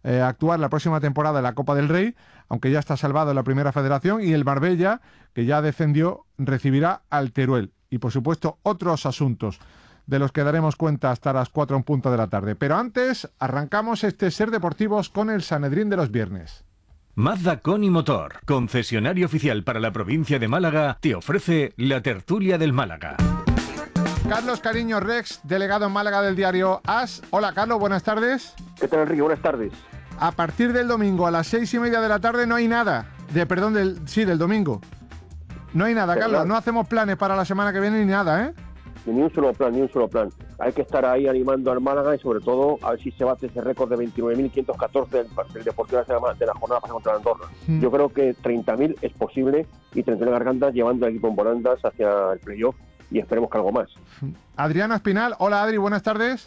actuar la próxima temporada en la Copa del Rey, aunque ya está salvado en la Primera Federación, y el Marbella, que ya descendió, recibirá al Teruel. Y por supuesto otros asuntos de los que daremos cuenta hasta las 4 en punto de la tarde. Pero antes, arrancamos este Ser Deportivos con el Sanedrín de los viernes. Mazda Con y Motor, concesionario oficial para la provincia de Málaga, te ofrece la tertulia del Málaga. Carlos Cariño Rex, delegado en Málaga del diario AS. Hola Carlos, buenas tardes. ¿Qué tal, Enrique? Buenas tardes. A partir del domingo a las 6:30 de la tarde no hay nada. Del domingo. No hay nada, Carlos. No hacemos planes para la semana que viene ni nada, ¿eh? Ni un solo plan. Hay que estar ahí animando al Málaga y sobre todo a ver si se bate ese récord de 29.514 del Deportivo de la jornada pasada contra Andorra. Yo creo que 30.000 es posible y 30.000 gargantas llevando al equipo en volandas hacia el playoff y esperemos que algo más. Adriano Espinal. Hola Adri, buenas tardes.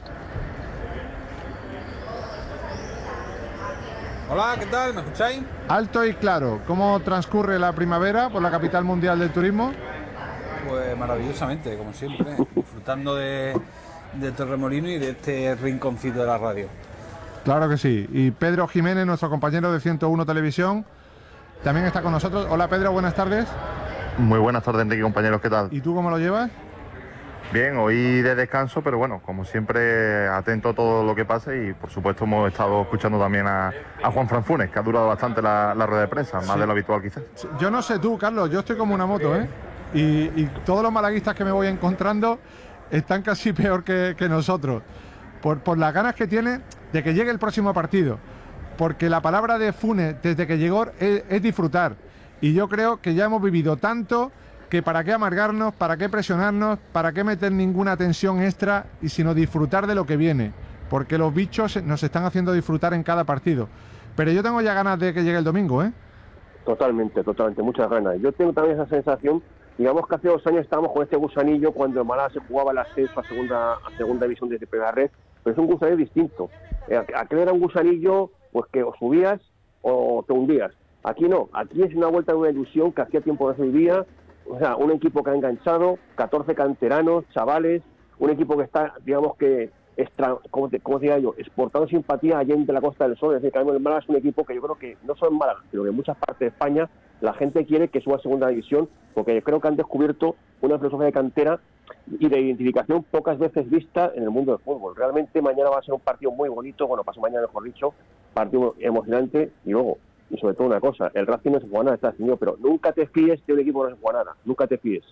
Hola, ¿qué tal? ¿Me escucháis? Alto y claro. ¿Cómo transcurre la primavera por la capital mundial del turismo? Pues maravillosamente, como siempre, disfrutando de Torremolinos y de este rinconcito de la radio. Claro que sí. Y Pedro Jiménez, nuestro compañero de 101 Televisión, también está con nosotros. Hola Pedro, buenas tardes. Muy buenas tardes, Enrique, compañeros, ¿qué tal? ¿Y tú cómo lo llevas? Bien, hoy de descanso, pero bueno, como siempre, atento a todo lo que pase y por supuesto hemos estado escuchando también a Juan Fran Funes, que ha durado bastante la rueda de prensa, más de lo habitual quizás. Yo no sé tú, Carlos, yo estoy como una moto, ¿eh? Y todos los malaguistas que me voy encontrando están casi peor que nosotros, por las ganas que tiene de que llegue el próximo partido, porque la palabra de Funes desde que llegó es disfrutar, y yo creo que ya hemos vivido tanto que para qué amargarnos, para qué presionarnos, para qué meter ninguna tensión extra, y sino disfrutar de lo que viene, porque los bichos nos están haciendo disfrutar en cada partido. Pero yo tengo ya ganas de que llegue el domingo, ¿eh? Totalmente, muchas ganas. Yo tengo también esa sensación, digamos que hace 2 años estábamos con este gusanillo cuando el Málaga se jugaba el ascenso a segunda división de primera red, pero es un gusanillo distinto. Aquel era un gusanillo pues que o subías o te hundías. Aquí no, aquí es una vuelta de una ilusión que hacía tiempo no se vivía. O sea, un equipo que ha enganchado, 14 canteranos, chavales, un equipo que está, digamos que, ¿cómo diría yo?, exportando simpatía allá en la Costa del Sol. Es decir, que el Málaga es un equipo que yo creo que no solo en Málaga, sino que en muchas partes de España la gente quiere que suba a segunda división, porque creo que han descubierto una filosofía de cantera y de identificación pocas veces vista en el mundo del fútbol. Realmente mañana va a ser un partido muy bonito, bueno, pasado mañana mejor dicho, partido emocionante y luego, y sobre todo una cosa, el Racing no se juega nada, está definido, pero nunca te fíes de un equipo que no se juega nada, nunca te fíes.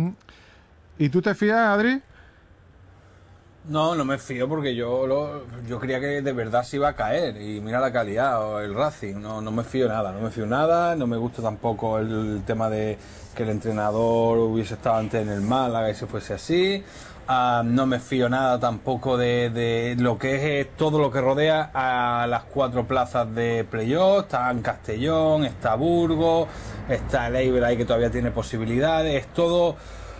¿Y tú te fías, Adri? No me fío porque yo creía que de verdad se iba a caer y mira la calidad, el Racing, no me fío nada, no me gusta tampoco el tema de que el entrenador hubiese estado antes en el Málaga y se fuese así. No me fío nada tampoco de lo que es todo lo que rodea a las 4 plazas de playoff. Está en Castellón, está Burgos, está el Eibar ahí que todavía tiene posibilidades. Es todo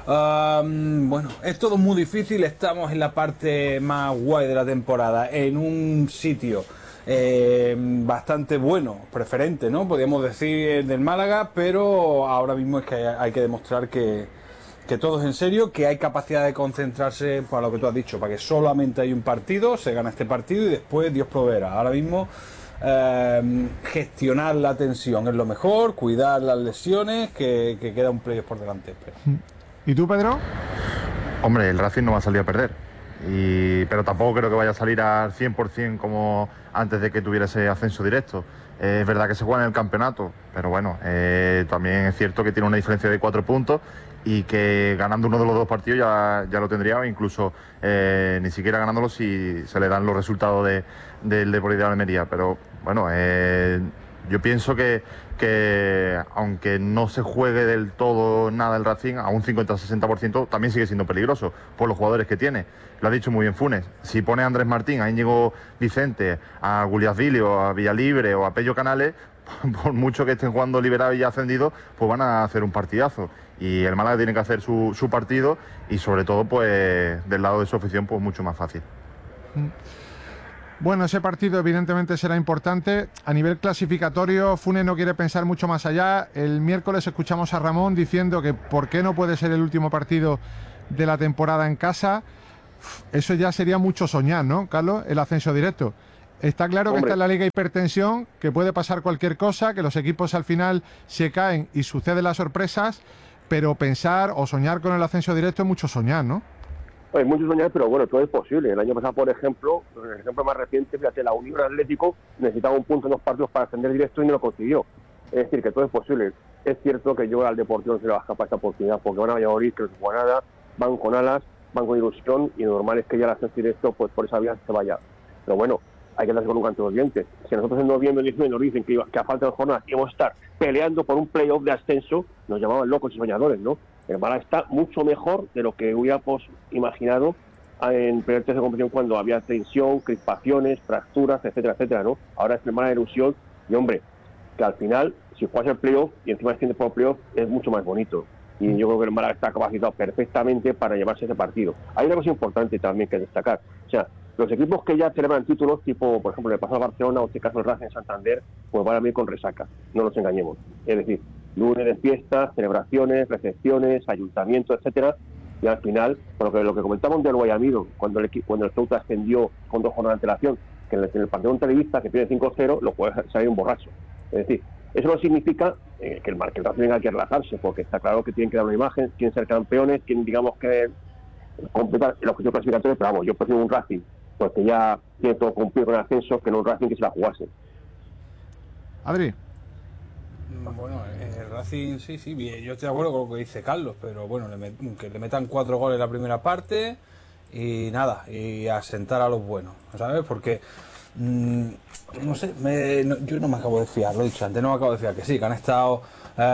es todo muy difícil. Estamos en la parte más guay de la temporada, en un sitio bastante bueno, preferente, ¿no? Podríamos decir del Málaga, pero ahora mismo es que hay que demostrar que todo es en serio, que hay capacidad de concentrarse para lo que tú has dicho, para que solamente hay un partido, se gana este partido y después Dios proveerá. Ahora mismo gestionar la tensión es lo mejor, cuidar las lesiones, que queda un playoff por delante, espero. ¿Y tú, Pedro? Hombre, el Racing no va a salir a perder, pero tampoco creo que vaya a salir al 100% como antes de que tuviera ese ascenso directo. Es verdad que se juega en el campeonato, pero bueno, también es cierto que tiene una diferencia de 4 puntos y que ganando uno de los 2 partidos ya lo tendría, o incluso ni siquiera ganándolo si se le dan los resultados del Deportivo de Almería. Pero bueno, yo pienso que aunque no se juegue del todo nada el Racing, a un 50-60% también sigue siendo peligroso por los jugadores que tiene. Lo ha dicho muy bien Funes. Si pone a Andrés Martín, a Íñigo Vicente, a Guliasvilio, a Villalibre o a Pello Canales, por mucho que estén jugando liberados y ya ascendidos, pues van a hacer un partidazo. Y el Málaga tiene que hacer su partido y sobre todo pues del lado de su afición pues mucho más fácil. Bueno, ese partido evidentemente será importante. A nivel clasificatorio, Funes no quiere pensar mucho más allá. El miércoles escuchamos a Ramón diciendo que por qué no puede ser el último partido de la temporada en casa. Eso ya sería mucho soñar, ¿no, Carlos? El ascenso directo. Está claro que Hombre. está en la Liga Hipertensión, que puede pasar cualquier cosa, que los equipos al final se caen y suceden las sorpresas, pero pensar o soñar con el ascenso directo es mucho soñar, ¿no? Hay muchos soñar, pero bueno, todo es posible. El año pasado, por ejemplo, el ejemplo más reciente, fíjate, la Unión Atlético necesitaba un punto en 2 partidos para ascender directo y no lo consiguió. Es decir, que todo es posible. Es cierto que yo al Deportivo no se le va a escapar esta oportunidad, porque van a Valladolid, que no se juega nada, van con alas, van con ilusión, y lo normal es que ya el ascenso directo, pues por esa vía se vaya. Pero bueno, hay que darse con un canto de los dientes. Si a nosotros en noviembre y diciembre nos dicen que a falta de jornadas íbamos a estar peleando por un playoff de ascenso, nos llamaban locos y soñadores, ¿no? El Málaga está mucho mejor de lo que hubiéramos imaginado en primer tercio de competición, cuando había tensión, crispaciones, fracturas, etcétera, etcétera, ¿no? Ahora es el Málaga de ilusión, y hombre, que al final, si juegas el playoff y encima extiendes por el playoff, es mucho más bonito. Y yo creo que el Málaga está capacitado perfectamente para llevarse ese partido. Hay una cosa importante también que destacar. O sea, los equipos que ya celebran títulos, tipo, por ejemplo, el pasado Barcelona o este caso el Racing Santander, pues van a venir con resaca, no nos engañemos. Es decir, lunes de fiestas, celebraciones, recepciones, ayuntamientos, etcétera, y al final, por lo que comentamos del Guayamido, cuando el Ceuta ascendió con 2 jornadas de antelación, que en el partido televista que pierde 5-0, lo puede salir un borracho. Es decir, eso no significa que el Racing tenga que relajarse, porque está claro que tienen que dar una imagen, quieren ser campeones, quieren, digamos, que completar el objetivo clasificatorio, pero vamos, yo prefiero un Racing porque ya tiene todo cumplido con el ascenso, que no un Racing que se la jugase. Adri. Bueno, el Racing sí, bien, yo estoy de acuerdo con lo que dice Carlos, pero bueno, que le metan 4 goles en la primera parte y nada, y a sentar a los buenos, ¿sabes? Porque, no sé, yo no me acabo de fiar, lo he dicho antes, no me acabo de fiar, que sí, que han estado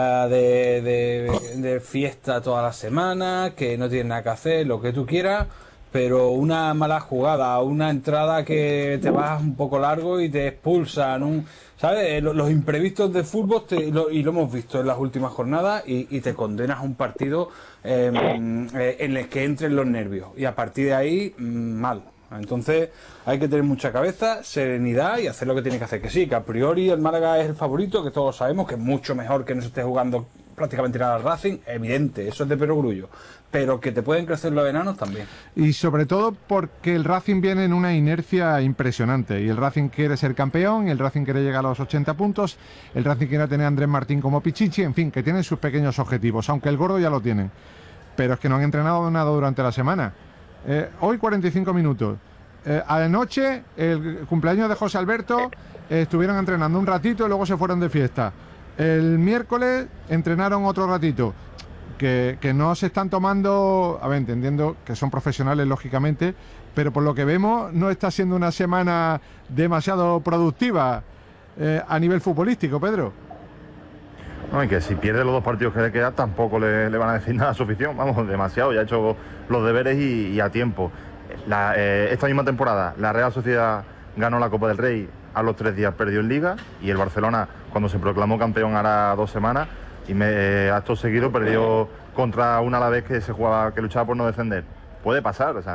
de fiesta toda la semana, que no tienen nada que hacer, lo que tú quieras, pero una mala jugada, una entrada que te vas un poco largo y te expulsan, ¿sabes? Los imprevistos de fútbol, y lo hemos visto en las últimas jornadas, y te condenas a un partido en el que entren los nervios, y a partir de ahí, mal. Entonces hay que tener mucha cabeza, serenidad y hacer lo que tiene que hacer. Que sí, que a priori el Málaga es el favorito, que todos sabemos que es mucho mejor que no se esté jugando prácticamente nada al Racing, evidente, eso es de perogrullo, pero que te pueden crecer los enanos también. Y sobre todo porque el Racing viene en una inercia impresionante, y el Racing quiere ser campeón, y el Racing quiere llegar a los 80 puntos, el Racing quiere tener a Andrés Martín como Pichichi, en fin, que tienen sus pequeños objetivos, aunque el gordo ya lo tienen, pero es que no han entrenado nada durante la semana. Hoy 45 minutos. Anoche, el cumpleaños de José Alberto, estuvieron entrenando un ratito y luego se fueron de fiesta. El miércoles entrenaron otro ratito. Que no se están tomando, a ver, entendiendo que son profesionales, lógicamente, pero por lo que vemos no está siendo una semana demasiado productiva a nivel futbolístico, Pedro. No, y que si pierde los 2 partidos que le quedan, tampoco le van a decir nada a su afición. Vamos, demasiado, ya ha hecho los deberes y a tiempo. Esta misma temporada, la Real Sociedad ganó la Copa del Rey, a los 3 días perdió en Liga, y el Barcelona, cuando se proclamó campeón hará 2 semanas, y acto seguido perdió contra un Alavés que luchaba por no descender. Puede pasar, o sea,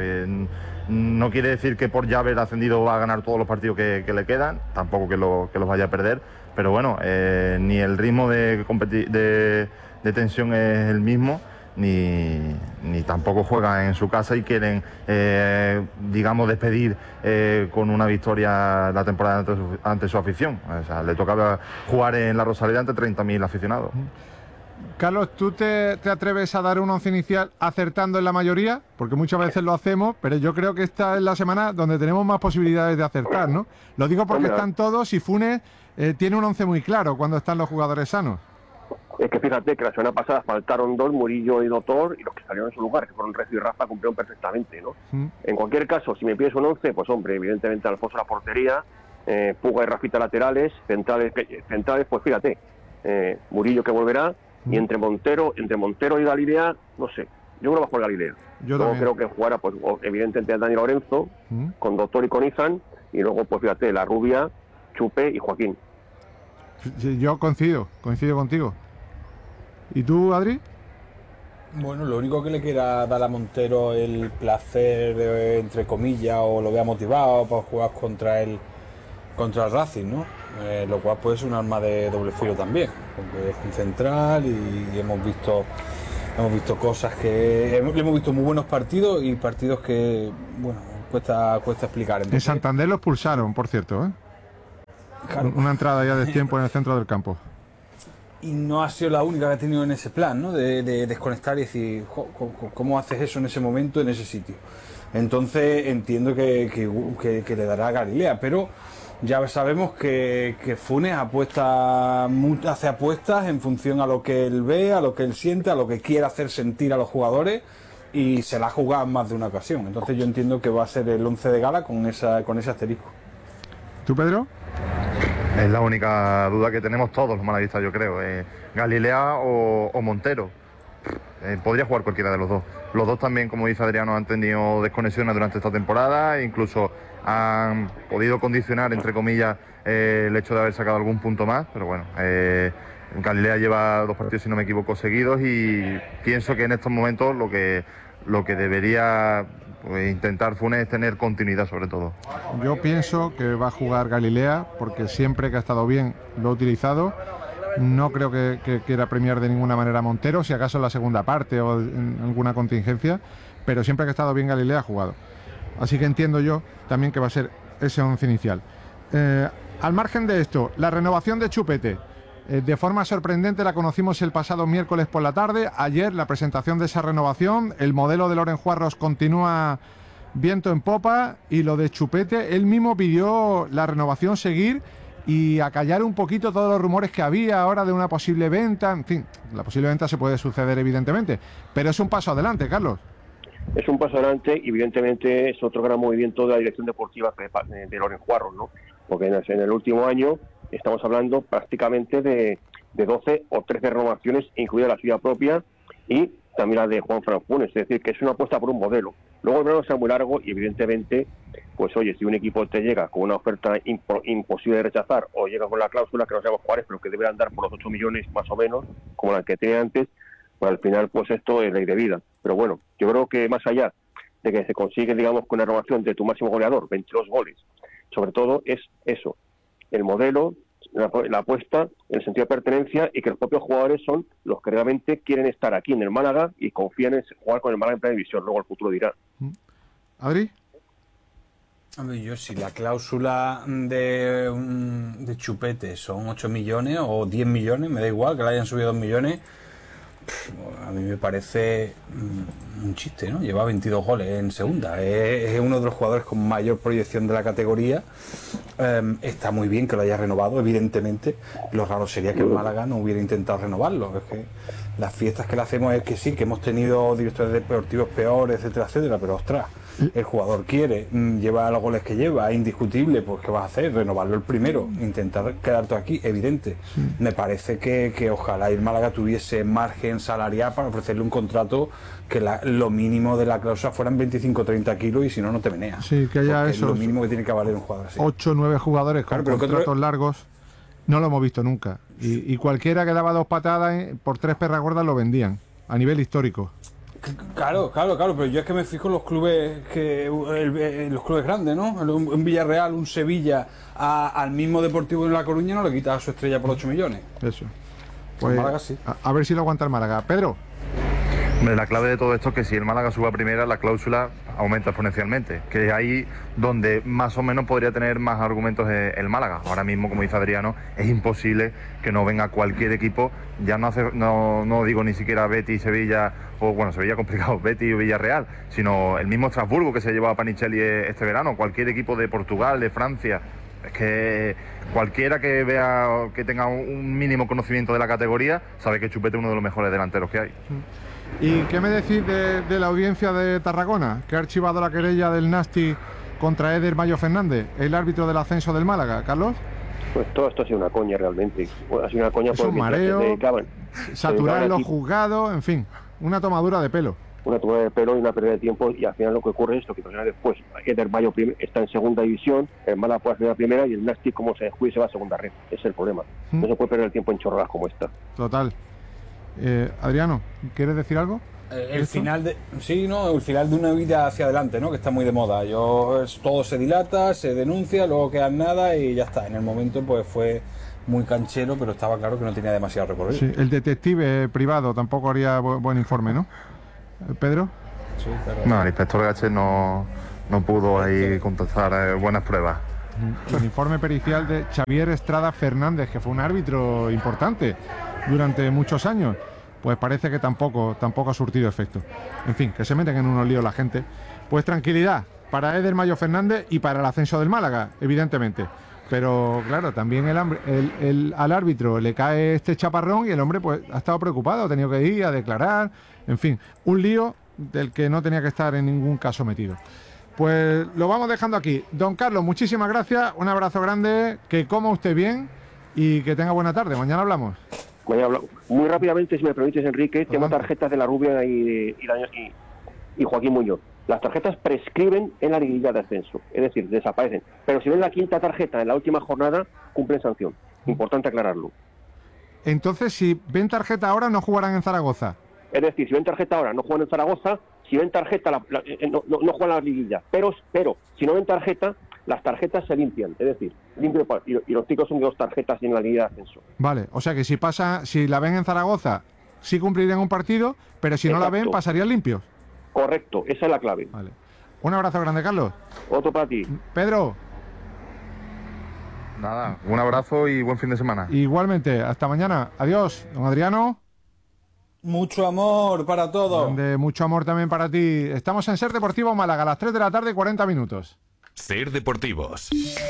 no quiere decir que por ya haber ascendido va a ganar todos los partidos que le quedan, tampoco que los vaya a perder, pero bueno, ni el ritmo de tensión es el mismo, ni tampoco juegan en su casa y quieren, digamos, despedir con una victoria la temporada ante su afición. O sea, le tocaba jugar en la Rosaleda ante 30.000 aficionados. Carlos, ¿tú te atreves a dar un once inicial acertando en la mayoría? Porque muchas veces lo hacemos, pero yo creo que esta es la semana donde tenemos más posibilidades de acertar, ¿no? Lo digo porque están todos, y Funes tiene un once muy claro cuando están los jugadores sanos. Es que fíjate que la semana pasada faltaron 2, Murillo y Doctor, y los que salieron en su lugar, que fueron Recio y Rafa, cumplieron perfectamente, ¿no? En cualquier caso, si me pides un 11, pues hombre, evidentemente Alfonso la portería, Puga y Rafita laterales, centrales, pues fíjate, Murillo que volverá, y entre Montero y Galilea, no sé, yo creo que va por Galilea. Yo luego creo que jugará, pues evidentemente a Dani Lorenzo, con Doctor y con Izan, y luego, pues fíjate, La Rubia, Chupe y Joaquín. Yo coincido contigo. ¿Y tú, Adri? Bueno, lo único que le quiera dar a Montero el placer, entre comillas, o lo vea motivado para jugar contra el Racing, ¿no? Lo cual puede ser un arma de doble filo también, porque es un central y hemos visto cosas que... hemos visto muy buenos partidos y partidos que, bueno, cuesta explicar. En Entonces, Santander los expulsaron, por cierto, ¿eh? claro, Una entrada ya de tiempo en el centro del campo. y no ha sido la única que ha tenido en ese plan, ¿no? De desconectar y decir, ¿cómo haces eso en ese momento, en ese sitio? Entonces entiendo que le dará a Galilea, pero ya sabemos que Funes hace apuestas en función a lo que él ve, a lo que él siente, a lo que quiere hacer sentir a los jugadores, y se la ha jugado en más de una ocasión. Entonces yo entiendo que va a ser el 11 de gala con ese asterisco. ¿Tú, Pedro? Es la única duda que tenemos todos los malaguistas, yo creo. Galilea o Montero. Podría jugar cualquiera de los dos. Los dos también, como dice Adriano, han tenido desconexiones durante esta temporada e incluso han podido condicionar, entre comillas, el hecho de haber sacado algún punto más. Pero bueno, Galilea lleva 2 partidos, si no me equivoco, seguidos, y pienso que en estos momentos lo que debería intentar Funes es tener continuidad, sobre todo. Yo pienso que va a jugar Galilea porque siempre que ha estado bien lo ha utilizado. No creo que quiera premiar de ninguna manera a Montero, si acaso en la segunda parte o en alguna contingencia, pero siempre que ha estado bien Galilea ha jugado. Así que entiendo yo también que va a ser ese 11 inicial. Al margen de esto, la renovación de Chupete. De forma sorprendente la conocimos el pasado miércoles por la tarde. Ayer la presentación de esa renovación. El modelo de Loren Juarros continúa viento en popa, y lo de Chupete, él mismo pidió la renovación seguir y acallar un poquito todos los rumores que había ahora de una posible venta. En fin, la posible venta se puede suceder evidentemente, pero es un paso adelante, Carlos. Es un paso adelante y evidentemente es otro gran movimiento de la dirección deportiva de Loren Juarros, ¿no? Porque en el último año estamos hablando prácticamente de 12 o 13 renovaciones, incluida la suya propia y también la de Juan Fran Funes. Es decir, que es una apuesta por un modelo. Luego el verano será muy largo y evidentemente, pues oye, si un equipo te llega con una oferta imposible de rechazar, o llega con la cláusula que no sabemos cuál es, pero que debe andar por los 8 millones más o menos, como la que tenía antes, pues al final pues esto es ley de vida. Pero bueno, yo creo que más allá de que se consigue, digamos, con la renovación de tu máximo goleador, 22 goles, sobre todo es eso, el modelo, la apuesta, el sentido de pertenencia, y que los propios jugadores son los que realmente quieren estar aquí en el Málaga y confían en jugar con el Málaga en primera división. Luego el futuro dirá. ¿Adri? A ver, yo si la cláusula de Chupete son 8 millones o 10 millones, me da igual que le hayan subido 2 millones, a mí me parece un chiste, ¿no? Lleva 22 goles en segunda, es uno de los jugadores con mayor proyección de la categoría. Está muy bien que lo haya renovado, evidentemente. Lo raro sería que el Málaga no hubiera intentado renovarlo. Es que las fiestas que le hacemos es que sí, que hemos tenido directores deportivos peores, etcétera, etcétera, pero ostras, el jugador quiere, lleva los goles que lleva, es indiscutible, pues ¿qué vas a hacer? Renovarlo el primero, intentar quedarte aquí, evidente. Me parece que ojalá el Málaga tuviese margen salarial para ofrecerle un contrato que lo mínimo de la cláusula fueran 25-30 kilos, y si no, no te meneas. Sí, que haya eso. Es lo mínimo que tiene que valer un jugador así. 8 o 9 jugadores con contratos largos, no lo hemos visto nunca. Y cualquiera que daba 2 patadas por 3 perras gordas lo vendían, a nivel histórico. Claro, pero yo es que me fijo en los clubes los clubes grandes, ¿no? Un Villarreal, un Sevilla, al mismo Deportivo en La Coruña no le quita a su estrella por 8 millones. Eso. Pues, Málaga sí. A ver si lo aguanta el Málaga. Pedro. Hombre, la clave de todo esto es que si el Málaga suba a primera, la cláusula aumenta exponencialmente, que es ahí donde más o menos podría tener más argumentos el Málaga. Ahora mismo, como dice Adriano, es imposible que no venga cualquier equipo, ya no digo ni siquiera Betis, Sevilla, o bueno, Sevilla complicado, Betis o Villarreal, sino el mismo Estrasburgo que se llevaba a Panicelli este verano, cualquier equipo de Portugal, de Francia. Es que cualquiera que vea, que tenga un mínimo conocimiento de la categoría, sabe que Chupete es uno de los mejores delanteros que hay. ¿Y qué me decís de la audiencia de Tarragona, que ha archivado la querella del Nasti contra Eder Mayo Fernández, el árbitro del ascenso del Málaga? ¿Carlos? Pues todo esto ha sido una coña realmente. Ha sido una coña es un mareo, saturar en los juzgados, en fin, una tomadura de pelo. Una tomadura de pelo y una pérdida de tiempo, y al final lo que ocurre es esto, que después Eder Mayo está en segunda división, el Málaga puede hacer la primera, y el Nasti, como se juice, va a segunda red. Ese es el problema. No se puede perder el tiempo en chorradas como esta. Total. Adriano, ¿quieres decir algo? El final de una vida hacia adelante, ¿no? Que está muy de moda. Todo se dilata, se denuncia, luego queda nada y ya está. En el momento pues fue muy canchero, pero estaba claro que no tenía demasiado recorrido. Sí, el detective privado tampoco haría buen informe, ¿no? ¿Pedro? Sí, pero... No, el inspector Gache no no pudo ahí contestar buenas pruebas. El informe pericial de Xavier Estrada Fernández, que fue un árbitro importante durante muchos años, pues parece que tampoco ha surtido efecto. En fin, que se meten en unos líos la gente. Pues tranquilidad para Eder Mayo Fernández y para el ascenso del Málaga, evidentemente. Pero claro, también al árbitro le cae este chaparrón y el hombre pues ha estado preocupado, ha tenido que ir a declarar, en fin, un lío del que no tenía que estar en ningún caso metido. Pues lo vamos dejando aquí. Don Carlos, muchísimas gracias, un abrazo grande, que coma usted bien y que tenga buena tarde. Mañana hablamos. Mañana hablamos. Muy rápidamente, si me permites, Enrique, tengo tarjetas de la Rubia y Joaquín Muñoz. Las tarjetas prescriben en la liguilla de ascenso, es decir, desaparecen. Pero si ven la quinta tarjeta en la última jornada, cumplen sanción. Importante aclararlo. Entonces, si ven tarjeta ahora, no jugarán en Zaragoza. Es decir, si ven tarjeta ahora, no juegan en Zaragoza. Si ven tarjeta, no juegan la liguilla. Pero si no ven tarjeta, las tarjetas se limpian. Es decir, limpio, y los chicos son 2 tarjetas en la liguilla de ascenso. Vale, o sea que si la ven en Zaragoza, sí cumplirían un partido, pero si no la ven, pasarían limpios. Correcto, esa es la clave. Vale. Un abrazo grande, Carlos. Otro para ti. Pedro. Nada, un abrazo y buen fin de semana. Igualmente, hasta mañana. Adiós, don Adriano. Mucho amor para todos. Mucho amor también para ti. Estamos en Ser Deportivo Málaga a las 3 de la tarde, 40 minutos. Ser Deportivos.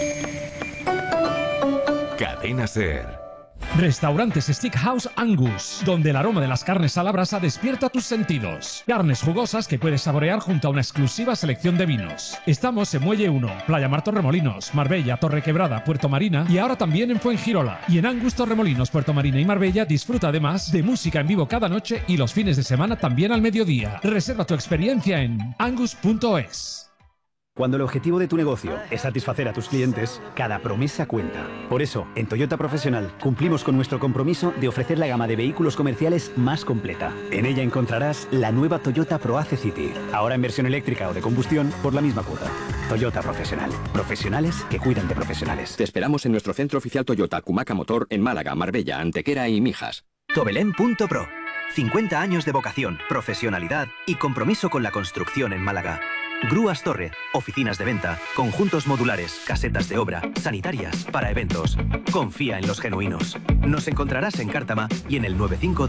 Cadena Ser. Restaurantes Steakhouse Angus, donde el aroma de las carnes a la brasa despierta tus sentidos. Carnes jugosas que puedes saborear junto a una exclusiva selección de vinos. Estamos en Muelle 1, Playa Mar Torremolinos, Marbella, Torrequebrada, Puerto Marina y ahora también en Fuengirola. Y en Angus Torremolinos, Puerto Marina y Marbella disfruta además de música en vivo cada noche y los fines de semana también al mediodía. Reserva tu experiencia en angus.es. Cuando el objetivo de tu negocio es satisfacer a tus clientes, cada promesa cuenta. Por eso, en Toyota Profesional cumplimos con nuestro compromiso de ofrecer la gama de vehículos comerciales más completa. En ella encontrarás la nueva Toyota ProAce City, ahora en versión eléctrica o de combustión por la misma cuota. Toyota Profesional. Profesionales que cuidan de profesionales. Te esperamos en nuestro centro oficial Toyota Cumaca Motor en Málaga, Marbella, Antequera y Mijas. Tobelén.pro. 50 años de vocación, profesionalidad y compromiso con la construcción en Málaga. Grúas Torre, oficinas de venta, conjuntos modulares, casetas de obra, sanitarias, para eventos. Confía en los genuinos. Nos encontrarás en Cártama y en el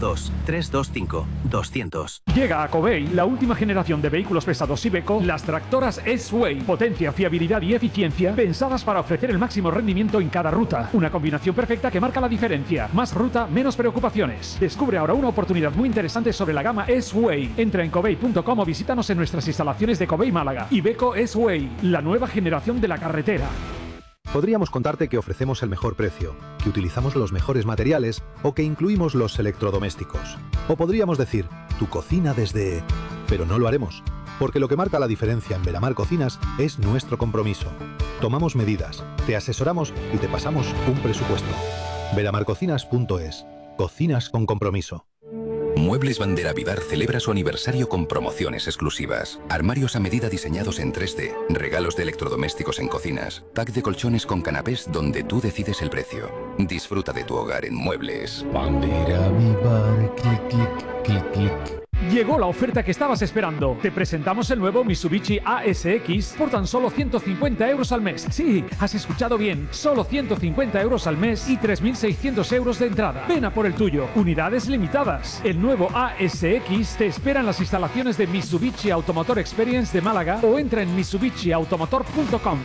952-325-200. Llega a Covey la última generación de vehículos pesados Iveco, las tractoras S-Way. Potencia, fiabilidad y eficiencia pensadas para ofrecer el máximo rendimiento en cada ruta. Una combinación perfecta que marca la diferencia. Más ruta, menos preocupaciones. Descubre ahora una oportunidad muy interesante sobre la gama S-Way. Entra en covey.com o visítanos en nuestras instalaciones de Covey Málaga. Iveco S-Way, la nueva generación de la carretera. Podríamos contarte que ofrecemos el mejor precio, que utilizamos los mejores materiales o que incluimos los electrodomésticos. O podríamos decir, tu cocina desde... Pero no lo haremos, porque lo que marca la diferencia en Veramar Cocinas es nuestro compromiso. Tomamos medidas, te asesoramos y te pasamos un presupuesto. Veramarcocinas.es. Cocinas con compromiso. Muebles Bandera Vivar celebra su aniversario con promociones exclusivas. Armarios a medida diseñados en 3D, regalos de electrodomésticos en cocinas, pack de colchones con canapés donde tú decides el precio. Disfruta de tu hogar en Muebles Bandera Vivar, clic, clic, clic, clic. Llegó la oferta que estabas esperando. Te presentamos el nuevo Mitsubishi ASX por tan solo 150 euros al mes. Sí, has escuchado bien. Solo 150 euros al mes y 3.600 euros de entrada. Ven a por el tuyo. Unidades limitadas. El nuevo ASX te espera en las instalaciones de Mitsubishi Automotor Experience de Málaga o entra en mitsubishiautomotor.com.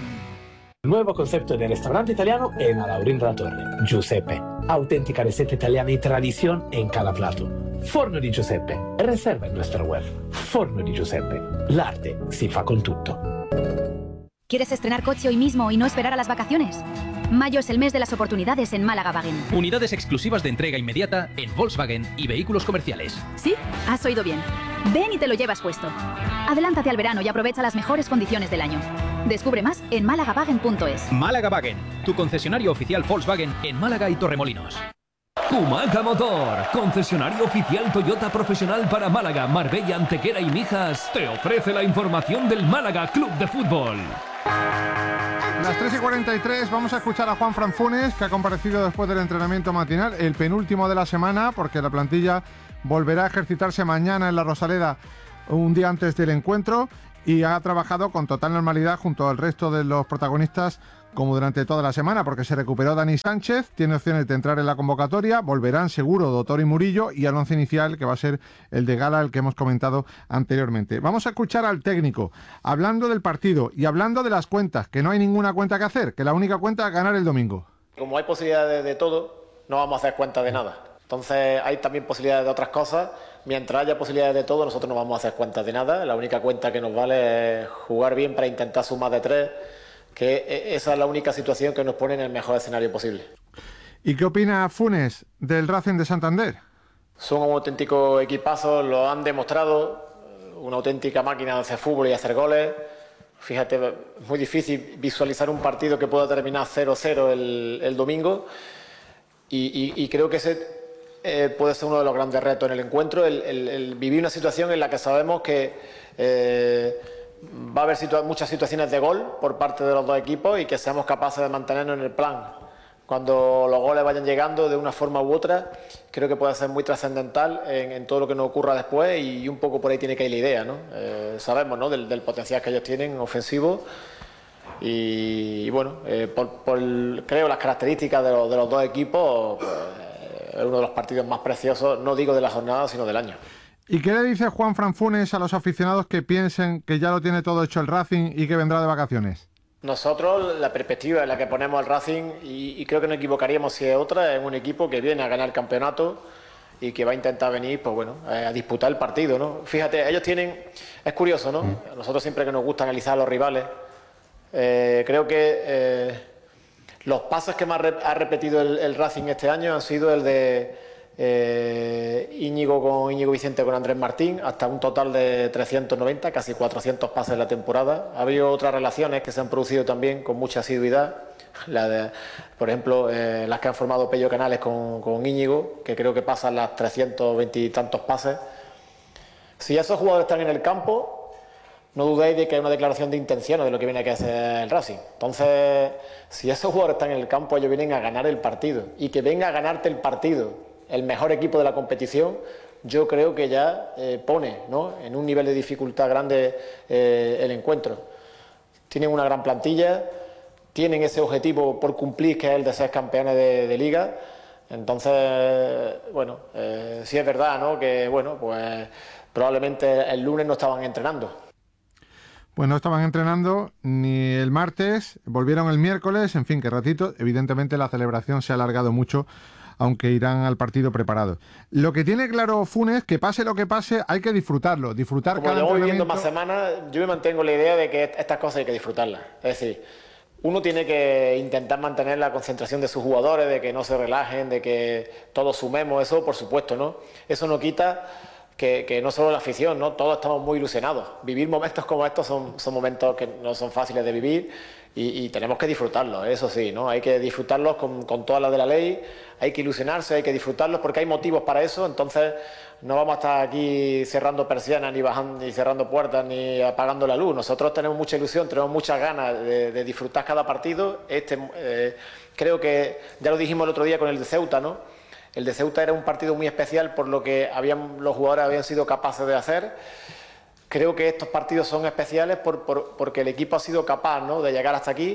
Nuevo concepto de restaurante italiano en Alaurín de la Torre. Giuseppe. Auténtica receta italiana y tradición en cada plato. Forno di Giuseppe. Reserva en nuestra web. Forno di Giuseppe. L'arte si fa con tutto. ¿Quieres estrenar coche hoy mismo y no esperar a las vacaciones? Mayo es el mes de las oportunidades en Málaga Wagen. Unidades exclusivas de entrega inmediata en Volkswagen y vehículos comerciales. ¿Sí? Has oído bien. Ven y te lo llevas puesto. Adelántate al verano y aprovecha las mejores condiciones del año. Descubre más en málagawagen.es. Málaga Wagen, tu concesionario oficial Volkswagen en Málaga y Torremolinos. Cumaca Motor, concesionario oficial Toyota profesional para Málaga, Marbella, Antequera y Mijas, te ofrece la información del Málaga Club de Fútbol. Las 3:43 vamos a escuchar a Juan Franfunes, que ha comparecido después del entrenamiento matinal, el penúltimo de la semana, porque la plantilla volverá a ejercitarse mañana en la Rosaleda, un día antes del encuentro, y ha trabajado con total normalidad junto al resto de los protagonistas como durante toda la semana, porque se recuperó Dani Sánchez, tiene opciones de entrar en la convocatoria, volverán seguro Doctor y Murillo y al once inicial, que va a ser el de Gala, el que hemos comentado anteriormente. Vamos a escuchar al técnico, hablando del partido y hablando de las cuentas, que no hay ninguna cuenta que hacer, que la única cuenta es ganar el domingo. Como hay posibilidades de todo, no vamos a hacer cuenta de nada. Entonces hay también posibilidades de otras cosas. Mientras haya posibilidades de todo, nosotros no vamos a hacer cuentas de nada. La única cuenta que nos vale es jugar bien para intentar sumar de 3, que esa es la única situación que nos pone en el mejor escenario posible. ¿Y qué opina Funes del Racing de Santander? Son un auténtico equipazo, lo han demostrado, una auténtica máquina de hacer fútbol y hacer goles. Fíjate, es muy difícil visualizar un partido que pueda terminar 0-0 el domingo y creo que ese puede ser uno de los grandes retos en el encuentro, el vivir una situación en la que sabemos que va a haber muchas situaciones de gol por parte de los dos equipos y que seamos capaces de mantenernos en el plan. Cuando los goles vayan llegando de una forma u otra, creo que puede ser muy trascendental en todo lo que nos ocurra después y un poco por ahí tiene que ir la idea, ¿no? Sabemos, ¿no?, del potencial que ellos tienen ofensivo y bueno, creo las características de los dos equipos, es uno de los partidos más preciosos, no digo de la jornada, sino del año. ¿Y qué le dice Juanfran Funes a los aficionados que piensen que ya lo tiene todo hecho el Racing y que vendrá de vacaciones? Nosotros, la perspectiva en la que ponemos al Racing, y creo que no equivocaríamos si es otra, es un equipo que viene a ganar el campeonato y que va a intentar venir, pues bueno, a disputar el partido, ¿no? Fíjate, ellos tienen, es curioso, ¿no? A nosotros siempre que nos gusta analizar a los rivales, creo que los pases que más ha repetido el Racing este año han sido el de Íñigo Vicente con Andrés Martín, hasta un total de 390, casi 400 pases en la temporada. Ha habido otras relaciones que se han producido también con mucha asiduidad, por ejemplo, las que han formado Pello Canales con Íñigo, que creo que pasan las 320 y tantos pases. Si esos jugadores están en el campo, no dudéis de que hay una declaración de intenciones de lo que viene a hacer el Racing. Entonces, si esos jugadores están en el campo, ellos vienen a ganar el partido, y que venga a ganarte el partido el mejor equipo de la competición, yo creo que ya pone, ¿no?, en un nivel de dificultad grande el encuentro. Tienen una gran plantilla, tienen ese objetivo por cumplir, que es el de ser campeones de Liga. Entonces, bueno, sí es verdad, ¿no?, que bueno, pues probablemente el lunes no estaban entrenando. Pues no estaban entrenando ni el martes, volvieron el miércoles, en fin, que ratito. Evidentemente la celebración se ha alargado mucho, aunque irán al partido preparados. Lo que tiene claro Funes, que pase lo que pase, hay que disfrutarlo, disfrutar Como cada llevo entrenamiento. viviendo más semanas, yo me mantengo la idea de que estas cosas hay que disfrutarlas. Es decir, uno tiene que intentar mantener la concentración de sus jugadores, de que no se relajen, de que todos sumemos, eso por supuesto, ¿no? Eso no quita que no solo la afición, ¿no?, todos estamos muy ilusionados. Vivir momentos como estos son momentos que no son fáciles de vivir y tenemos que disfrutarlos, eso sí, ¿no? Hay que disfrutarlos con todas las de la ley, hay que ilusionarse, hay que disfrutarlos porque hay motivos para eso. Entonces no vamos a estar aquí cerrando persianas, ni bajando, ni cerrando puertas, ni apagando la luz. Nosotros tenemos mucha ilusión, tenemos muchas ganas de disfrutar cada partido. Creo que ya lo dijimos el otro día con el de Ceuta, ¿no? El de Ceuta era un partido muy especial por lo que los jugadores habían sido capaces de hacer. Creo que estos partidos son especiales porque el equipo ha sido capaz, ¿no?, de llegar hasta aquí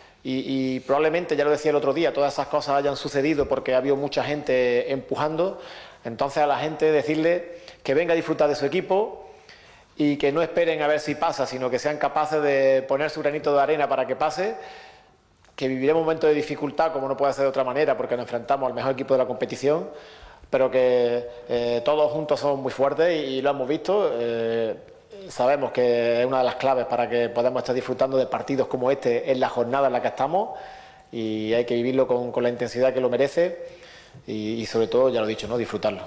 y probablemente, ya lo decía el otro día, todas esas cosas hayan sucedido porque ha habido mucha gente empujando. Entonces a la gente decirle que venga a disfrutar de su equipo y que no esperen a ver si pasa, sino que sean capaces de poner su granito de arena para que pase, que viviremos momentos de dificultad, como no puede ser de otra manera, porque nos enfrentamos al mejor equipo de la competición, pero que todos juntos somos muy fuertes y lo hemos visto. Sabemos que es una de las claves para que podamos estar disfrutando de partidos como este en la jornada en la que estamos, y hay que vivirlo con la intensidad que lo merece y sobre todo, ya lo he dicho, ¿no?, disfrutarlo.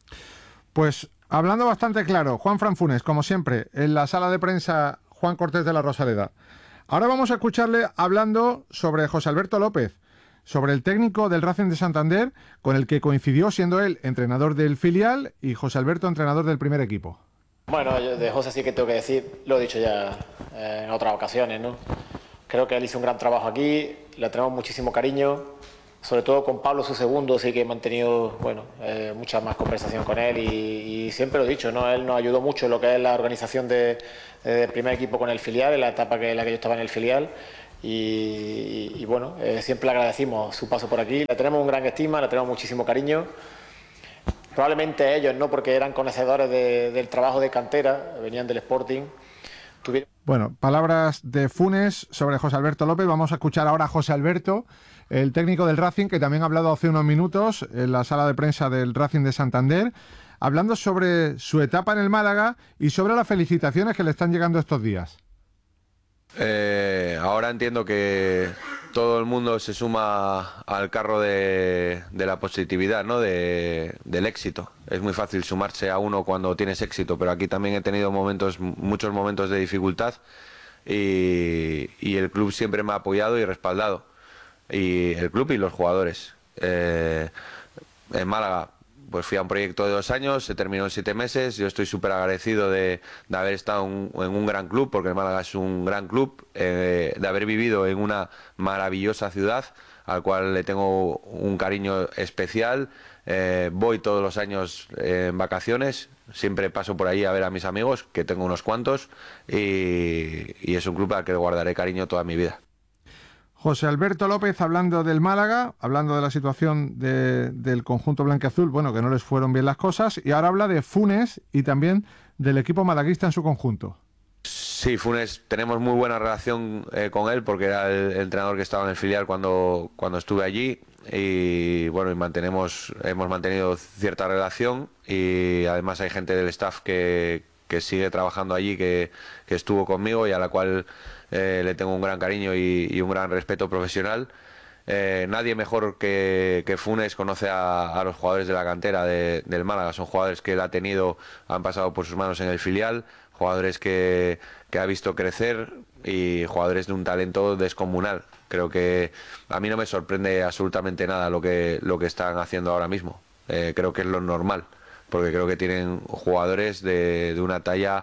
Pues hablando bastante claro, Juanfran Funes, como siempre, en la sala de prensa Juan Cortés de la Rosaleda. Ahora vamos a escucharle hablando sobre José Alberto López, sobre el técnico del Racing de Santander, con el que coincidió siendo él entrenador del filial y José Alberto entrenador del primer equipo. Bueno, yo de José sí que tengo que decir, lo he dicho ya en otras ocasiones, ¿no? Creo que él hizo un gran trabajo aquí, le tenemos muchísimo cariño, Sobre todo con Pablo, su segundo, sí que he mantenido mucha más conversación con él y siempre lo he dicho, ¿no? Él nos ayudó mucho en lo que es la organización del primer equipo con el filial, en la etapa en la que yo estaba en el filial. Y siempre le agradecimos su paso por aquí. Le tenemos un gran estima, le tenemos muchísimo cariño. Probablemente ellos, ¿no? Porque eran conocedores del trabajo de cantera, venían del Sporting. Bueno, palabras de Funes sobre José Alberto López. Vamos a escuchar ahora a José Alberto, el técnico del Racing, que también ha hablado hace unos minutos en la sala de prensa del Racing de Santander, hablando sobre su etapa en el Málaga y sobre las felicitaciones que le están llegando estos días. Ahora entiendo que todo el mundo se suma al carro de la positividad, ¿no? Del éxito. Es muy fácil sumarse a uno cuando tienes éxito, pero aquí también he tenido muchos momentos de dificultad y el club siempre me ha apoyado y respaldado. Y el club y los jugadores. En Málaga pues fui a un proyecto de 2 años, se terminó en 7 meses. Yo estoy súper agradecido de haber estado en un gran club, porque el Málaga es un gran club, de haber vivido en una maravillosa ciudad, al cual le tengo un cariño especial. Voy todos los años en vacaciones, siempre paso por ahí a ver a mis amigos, que tengo unos cuantos, y es un club al que le guardaré cariño toda mi vida. José Alberto López hablando del Málaga, hablando de la situación del conjunto blanquiazul, bueno, que no les fueron bien las cosas, y ahora habla de Funes y también del equipo malaguista en su conjunto. Sí, Funes, tenemos muy buena relación con él, porque era el entrenador que estaba en el filial cuando estuve allí, y bueno, hemos mantenido cierta relación, y además hay gente del staff que sigue trabajando allí, que estuvo conmigo y a la cual le tengo un gran cariño y un gran respeto profesional. Nadie mejor que Funes conoce a los jugadores de la cantera del Málaga. Son jugadores que él ha tenido, han pasado por sus manos en el filial, jugadores que ha visto crecer y jugadores de un talento descomunal. Creo que a mí no me sorprende absolutamente nada lo que están haciendo ahora mismo. Creo que es lo normal, porque creo que tienen jugadores de una talla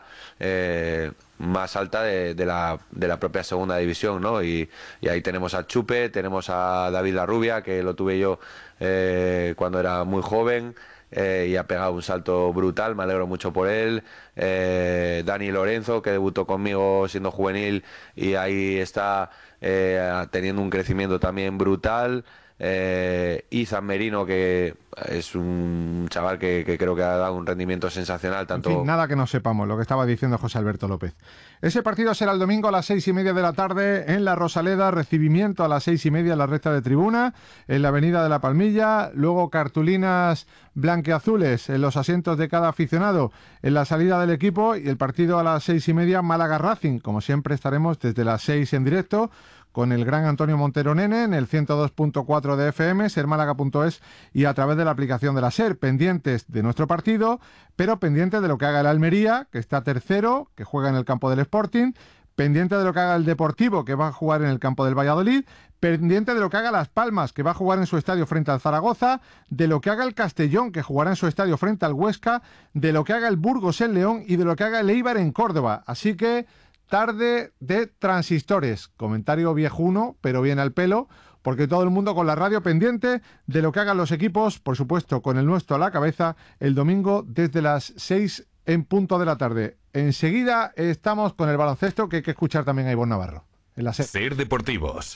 más alta de la propia segunda división, ¿no? Y ahí tenemos a Chupe, tenemos a David Larrubia, que lo tuve yo cuando era muy joven, y ha pegado un salto brutal, me alegro mucho por él. Dani Lorenzo, que debutó conmigo siendo juvenil y ahí está teniendo un crecimiento también brutal. Izan Merino, que es un chaval que creo que ha dado un rendimiento sensacional. Tanto... En fin, nada que no sepamos, lo que estaba diciendo José Alberto López. Ese partido será el domingo a las 6:30 de la tarde en la Rosaleda, recibimiento a las 6:30 en la recta de tribuna, en la avenida de la Palmilla, luego cartulinas blanqueazules en los asientos de cada aficionado en la salida del equipo, y el partido a las 6:30 Málaga Racing. Como siempre estaremos desde las 6 en directo con el gran Antonio Montero Nene en el 102.4 de FM, sermálaga.es y a través de la aplicación de la SER, pendientes de nuestro partido, pero pendientes de lo que haga el Almería, que está tercero, que juega en el campo del Sporting, pendiente de lo que haga el Deportivo, que va a jugar en el campo del Valladolid, pendiente de lo que haga Las Palmas, que va a jugar en su estadio frente al Zaragoza, de lo que haga el Castellón, que jugará en su estadio frente al Huesca, de lo que haga el Burgos en León y de lo que haga el Eibar en Córdoba. Así que tarde de transistores, comentario viejuno, pero bien al pelo, porque todo el mundo con la radio pendiente de lo que hagan los equipos, por supuesto con el nuestro a la cabeza, el domingo desde las 6 en punto de la tarde. Enseguida estamos con el baloncesto, que hay que escuchar también a Ivonne Navarro. En la SER Deportivos.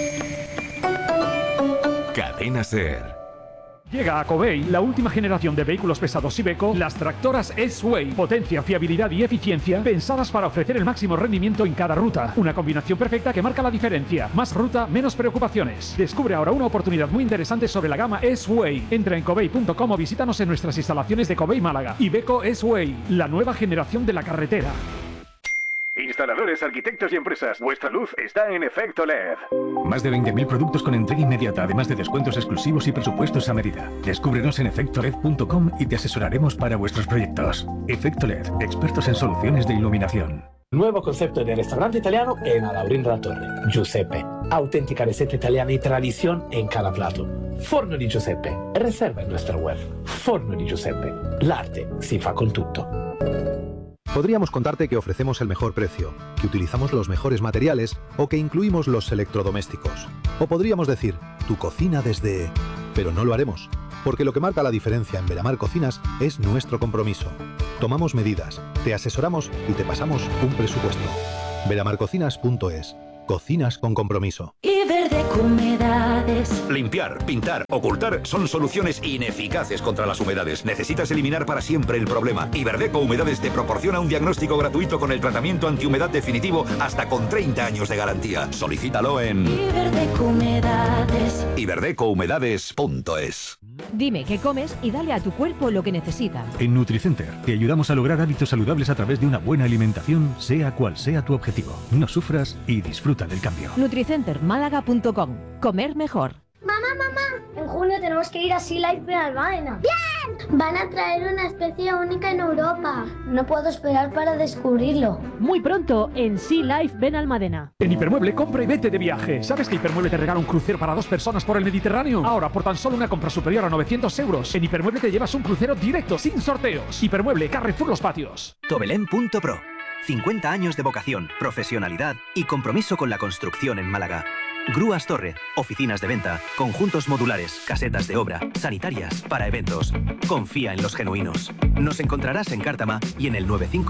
Cadena SER. Llega a Covey la última generación de vehículos pesados Iveco, las tractoras S-Way. Potencia, fiabilidad y eficiencia pensadas para ofrecer el máximo rendimiento en cada ruta. Una combinación perfecta que marca la diferencia. Más ruta, menos preocupaciones. Descubre ahora una oportunidad muy interesante sobre la gama S-Way. Entra en covey.com o visítanos en nuestras instalaciones de Covey Málaga. Iveco S-Way, la nueva generación de la carretera. Instaladores, arquitectos y empresas, vuestra luz está en Efecto LED. Más de 20.000 productos con entrega inmediata, además de descuentos exclusivos y presupuestos a medida. Descúbrenos en efectoled.com y te asesoraremos para vuestros proyectos. Efecto LED, expertos en soluciones de iluminación. Nuevo concepto de restaurante italiano en Alaurín de la Torre. Giuseppe. Auténtica receta italiana y tradición en cada plato. Forno di Giuseppe. Reserva en nuestra web. Forno di Giuseppe. L'arte si fa con tutto. Podríamos contarte que ofrecemos el mejor precio, que utilizamos los mejores materiales o que incluimos los electrodomésticos. O podríamos decir, tu cocina desde... Pero no lo haremos, porque lo que marca la diferencia en Veramar Cocinas es nuestro compromiso. Tomamos medidas, te asesoramos y te pasamos un presupuesto. veramarcocinas.es. Cocinas con compromiso. Iberdeco Humedades. Limpiar, pintar, ocultar son soluciones ineficaces contra las humedades. Necesitas eliminar para siempre el problema. Iberdeco Humedades te proporciona un diagnóstico gratuito con el tratamiento antihumedad definitivo hasta con 30 años de garantía. Solicítalo en Iberdeco Humedades. iberdecohumedades.es. Dime qué comes y dale a tu cuerpo lo que necesita. En Nutricenter te ayudamos a lograr hábitos saludables a través de una buena alimentación, sea cual sea tu objetivo. No sufras y disfruta del cambio. Nutricentermálaga.com. Comer mejor. Mamá, en junio tenemos que ir a Sea Life Benalmádena. ¡Bien! Van a traer una especie única en Europa. No puedo esperar para descubrirlo. Muy pronto en Sea Life Benalmádena. En Hipermueble, compra y vete de viaje. ¿Sabes que Hipermueble te regala un crucero para 2 personas por el Mediterráneo? Ahora, por tan solo una compra superior a 900 euros, en Hipermueble te llevas un crucero directo, sin sorteos. Hipermueble, Carrefour Los Patios. Tobelén.pro. 50 años de vocación, profesionalidad y compromiso con la construcción en Málaga. Grúas Torre, oficinas de venta, conjuntos modulares, casetas de obra, sanitarias, para eventos. Confía en los genuinos. Nos encontrarás en Cártama y en el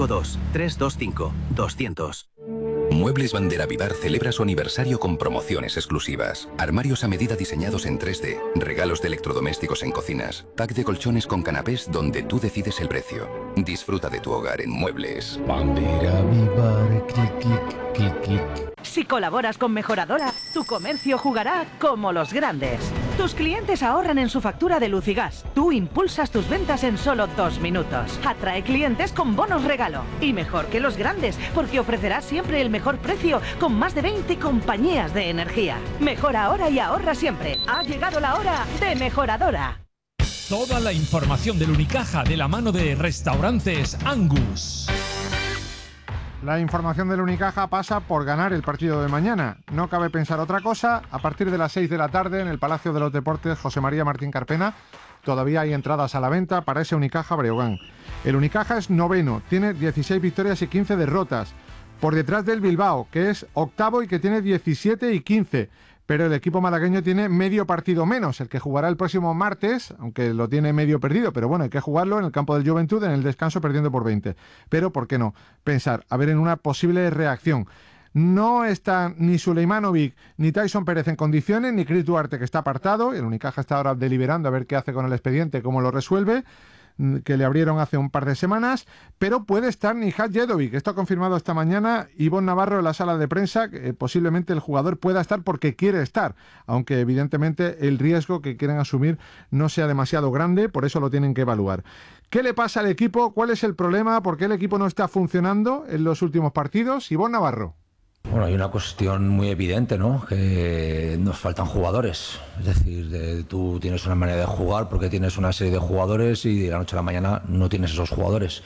952-325-200. Muebles Bandera Vivar celebra su aniversario con promociones exclusivas. Armarios a medida diseñados en 3D, regalos de electrodomésticos en cocinas, pack de colchones con canapés donde tú decides el precio. Disfruta de tu hogar en Muebles Bandera Vivar, clic, clic, clic, clic. Si colaboras con Mejoradora, tu comercio jugará como los grandes. Tus clientes ahorran en su factura de luz y gas. Tú impulsas tus ventas en solo 2 minutos. Atrae clientes con bonos regalo. Y mejor que los grandes, porque ofrecerás siempre el mejor precio con más de 20 compañías de energía. Mejora ahora y ahorra siempre. Ha llegado la hora de Mejoradora. Toda la información del Unicaja de la mano de Restaurantes Angus. La información del Unicaja pasa por ganar el partido de mañana. No cabe pensar otra cosa. A partir de las 6 de la tarde en el Palacio de los Deportes José María Martín Carpena todavía hay entradas a la venta para ese Unicaja Breogán. El Unicaja es noveno, tiene 16 victorias y 15 derrotas. Por detrás del Bilbao, que es octavo y que tiene 17 y 15. Pero el equipo malagueño tiene medio partido menos, el que jugará el próximo martes, aunque lo tiene medio perdido, pero bueno, hay que jugarlo en el campo del Juventud, en el descanso, perdiendo por 20. Pero, ¿por qué no? Pensar, a ver, en una posible reacción. No están ni Suleimanovic ni Tyson Pérez en condiciones, ni Chris Duarte, que está apartado. El Unicaja está ahora deliberando a ver qué hace con el expediente, cómo lo resuelve, que le abrieron hace un par de semanas, pero puede estar Nihat Jedovic. Esto ha confirmado esta mañana Ivonne Navarro en la sala de prensa, que posiblemente el jugador pueda estar porque quiere estar, aunque evidentemente el riesgo que quieren asumir no sea demasiado grande, por eso lo tienen que evaluar. ¿Qué le pasa al equipo? ¿Cuál es el problema? ¿Por qué el equipo no está funcionando en los últimos partidos? Ivonne Navarro. Bueno, hay una cuestión muy evidente, ¿no? Que nos faltan jugadores. Es decir, tú tienes una manera de jugar porque tienes una serie de jugadores y de la noche a la mañana no tienes esos jugadores.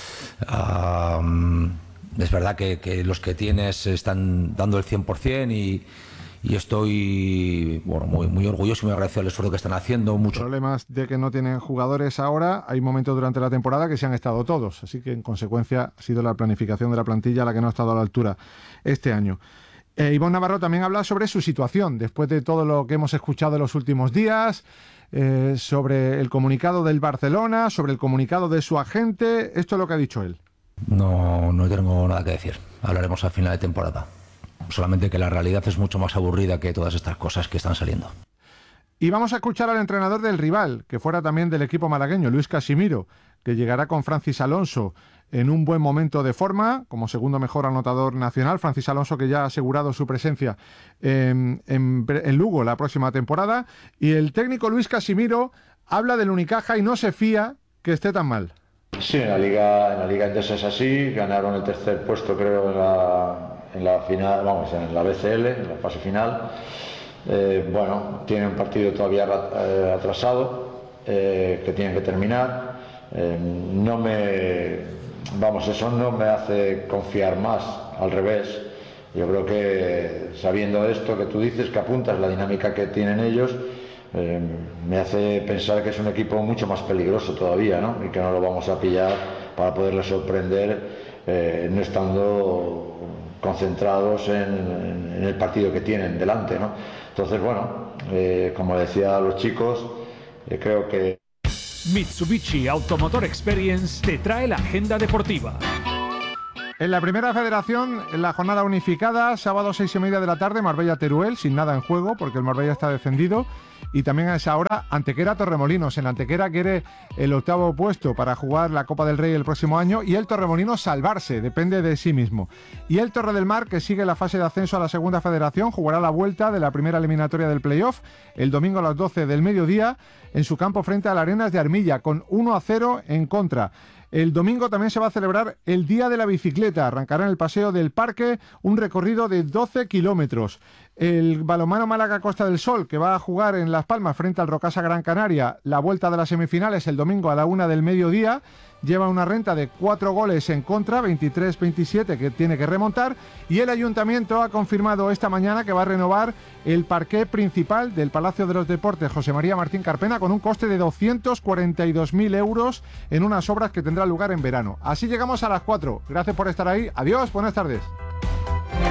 Es verdad que los que tienes están dando el 100% y estoy muy orgulloso y muy agradecido al esfuerzo que están haciendo. Problemas de que no tienen jugadores ahora. Hay momentos durante la temporada que se han estado todos, así que en consecuencia ha sido la planificación de la plantilla la que no ha estado a la altura este año. Ivonne Navarro también habla sobre su situación después de todo lo que hemos escuchado en los últimos días, sobre el comunicado del Barcelona, sobre el comunicado de su agente. Esto es lo que ha dicho él. No tengo nada que decir. Hablaremos al final de temporada. Solamente que la realidad es mucho más aburrida que todas estas cosas que están saliendo. Y vamos a escuchar al entrenador del rival, que fuera también del equipo malagueño, Luis Casimiro, que llegará con Francis Alonso en un buen momento de forma, como segundo mejor anotador nacional. Francis Alonso, que ya ha asegurado su presencia en Lugo la próxima temporada. Y el técnico Luis Casimiro habla del Unicaja y no se fía que esté tan mal. Sí, en la Liga Endesa es así. Ganaron el tercer puesto, creo, en la final, vamos, en la BCL, en la fase final. Bueno, tienen un partido todavía atrasado que tienen que terminar. Eso no me hace confiar más, al revés. Yo creo que sabiendo esto que tú dices, que apuntas la dinámica que tienen ellos, me hace pensar que es un equipo mucho más peligroso todavía, ¿no? Y que no lo vamos a pillar para poderle sorprender no estando concentrados en el partido que tienen delante, ¿no? Entonces, bueno, como decía a los chicos, creo que Mitsubishi Automotor Experience te trae la agenda deportiva. En la primera federación, en la jornada unificada, sábado 6:30 de la tarde, Marbella-Teruel, sin nada en juego, porque el Marbella está descendido. Y también a esa hora, Antequera-Torremolinos. En Antequera quiere el 8º puesto para jugar la Copa del Rey el próximo año y el Torremolinos salvarse, depende de sí mismo. Y el Torre del Mar, que sigue la fase de ascenso a la segunda federación, jugará la vuelta de la primera eliminatoria del playoff el domingo a las 12 del mediodía en su campo frente al Arenas de Armilla, con 1-0 en contra. El domingo también se va a celebrar el Día de la Bicicleta. Arrancará en el Paseo del Parque un recorrido de 12 kilómetros. El balonmano Málaga Costa del Sol, que va a jugar en Las Palmas frente al Rocasa Gran Canaria, la vuelta de las semifinales el domingo a la 1 del mediodía, lleva una renta de 4 goles en contra, 23-27, que tiene que remontar, y el Ayuntamiento ha confirmado esta mañana que va a renovar el parqué principal del Palacio de los Deportes José María Martín Carpena con un coste de 242.000 euros en unas obras que tendrán lugar en verano. Así llegamos a las 4. Gracias por estar ahí. Adiós, buenas tardes.